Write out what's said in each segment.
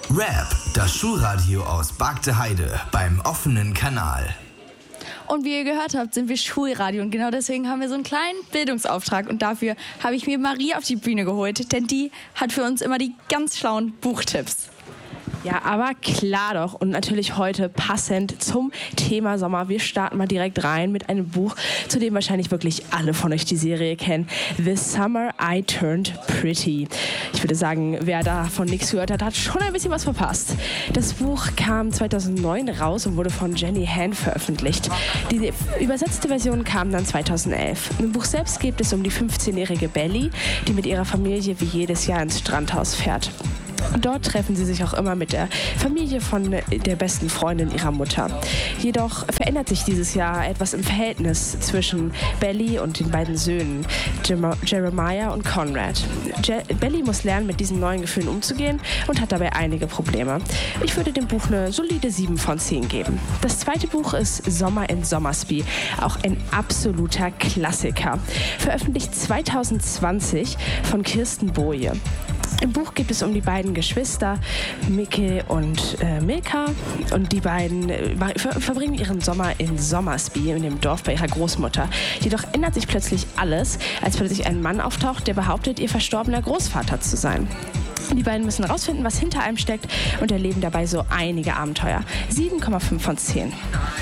Rap, das Schulradio aus Bargte Heide beim offenen Kanal. Und wie ihr gehört habt, sind wir Schulradio und genau deswegen haben wir so einen kleinen Bildungsauftrag und dafür habe ich mir Marie auf die Bühne geholt, denn die hat für uns immer die ganz schlauen Buchtipps. Ja, aber klar doch. Und natürlich heute passend zum Thema Sommer. Wir starten mal direkt rein mit einem Buch, zu dem wahrscheinlich wirklich alle von euch die Serie kennen. The Summer I Turned Pretty. Ich würde sagen, wer davon nichts gehört hat, hat schon ein bisschen was verpasst. Das Buch kam 2009 raus und wurde von Jenny Han veröffentlicht. Die übersetzte Version kam dann 2011. Im Buch selbst geht es um die 15-jährige Belly, die mit ihrer Familie wie jedes Jahr ins Strandhaus fährt. Dort treffen sie sich auch immer mit der Familie von der besten Freundin ihrer Mutter. Jedoch verändert sich dieses Jahr etwas im Verhältnis zwischen Belly und den beiden Söhnen, Jeremiah und Conrad. Belly muss lernen, mit diesen neuen Gefühlen umzugehen und hat dabei einige Probleme. Ich würde dem Buch eine solide 7 von 10 geben. Das zweite Buch ist Sommer in Sommersby, auch ein absoluter Klassiker. Veröffentlicht 2020 von Kirsten Boje. Im Buch geht es um die beiden Geschwister, Micke und Milka. Und die beiden verbringen ihren Sommer in Sommersby, in dem Dorf bei ihrer Großmutter. Jedoch ändert sich plötzlich alles, als plötzlich ein Mann auftaucht, der behauptet, ihr verstorbener Großvater zu sein. Die beiden müssen herausfinden, was hinter einem steckt und erleben dabei so einige Abenteuer. 7,5 von 10.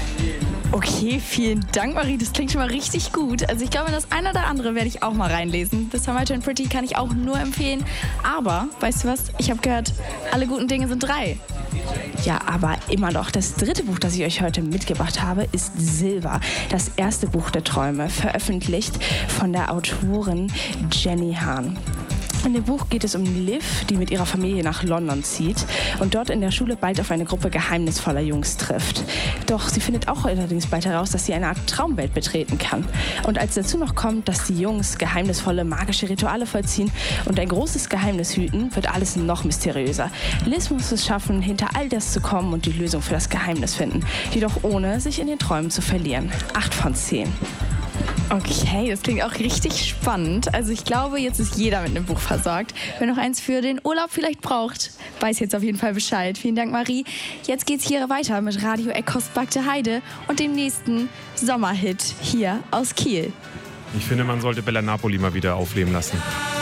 Okay, vielen Dank, Marie. Das klingt schon mal richtig gut. Also ich glaube, das eine oder andere werde ich auch mal reinlesen. The Summer I Turned Pretty kann ich auch nur empfehlen. Aber, weißt du was? Ich habe gehört, alle guten Dinge sind 3. Ja, aber immer noch. Das dritte Buch, das ich euch heute mitgebracht habe, ist Silva, das erste Buch der Träume, veröffentlicht von der Autorin Jenny Han. In dem Buch geht es um Liv, die mit ihrer Familie nach London zieht und dort in der Schule bald auf eine Gruppe geheimnisvoller Jungs trifft. Doch sie findet auch allerdings bald heraus, dass sie eine Art Traumwelt betreten kann. Und als dazu noch kommt, dass die Jungs geheimnisvolle magische Rituale vollziehen und ein großes Geheimnis hüten, wird alles noch mysteriöser. Liv muss es schaffen, hinter all das zu kommen und die Lösung für das Geheimnis finden. Jedoch ohne sich in den Träumen zu verlieren. 8 von 10. Okay, das klingt auch richtig spannend. Also ich glaube, jetzt ist jeder mit einem Buch versorgt. Wer noch eins für den Urlaub vielleicht braucht, weiß jetzt auf jeden Fall Bescheid. Vielen Dank, Marie. Jetzt geht's hier weiter mit Radio Eckhost Bargte Heide und dem nächsten Sommerhit hier aus Kiel. Ich finde, man sollte Bella Napoli mal wieder aufleben lassen.